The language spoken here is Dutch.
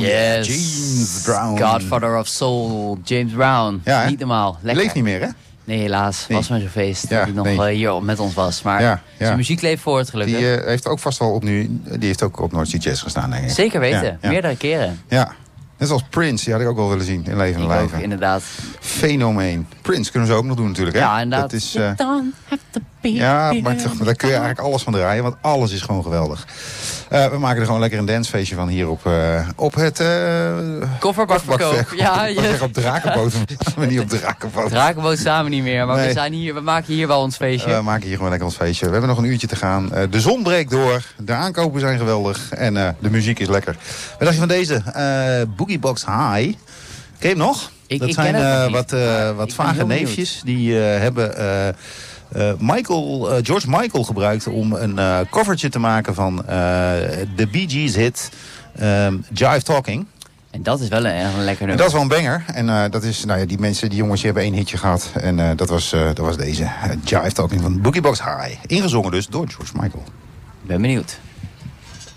Yes. James Brown. Godfather of Soul, James Brown. Ja, niet normaal. Lekker. Leeft niet meer, hè? Nee, helaas. Nee. Was maar zo'n feest Ja, dat hij nog hier met ons was. Maar zijn muziek leeft voort, gelukkig. Die heeft ook vast wel die heeft ook op North Sea Jazz gestaan, denk ik. Zeker weten. Ja. Meerdere keren. Ja. Net zoals Prince, die had ik ook wel willen zien in Leven en Lijven. Ook, inderdaad. Fenomeen. Prince kunnen ze ook nog doen natuurlijk, hè? Ja, inderdaad. Dat is, ja, maar daar kun je eigenlijk alles van draaien, want alles is gewoon geweldig. We maken er gewoon lekker een dancefeestje van hier op het... Kofferbakverkoop. Ja, ik zeg op Drakenboot, maar niet op Drakenboot. Drakenboot staan we niet meer, maar Nee. we maken hier wel ons feestje. We maken hier gewoon lekker ons feestje. We hebben nog een uurtje te gaan. De zon breekt door, de aankopen zijn geweldig en de muziek is lekker. Wat dacht je van deze? Boogie Box High. Ken je hem nog? Dat zijn wat vage neefjes. Die hebben George Michael gebruikt om een covertje te maken van de Bee Gees hit Jive Talking. En dat is wel een lekker nummer. Dat is wel een banger. En dat is, die jongens die hebben 1 hitje gehad. En dat was deze Jive Talking van Boogie Box High. Ingezongen dus door George Michael. Ben benieuwd.